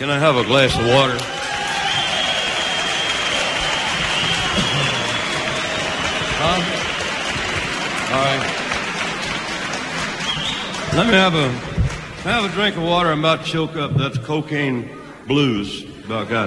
Can I have a glass of water? Huh? All right. Let me have a drink of water. I'm about to choke up. That's cocaine blues. About got it.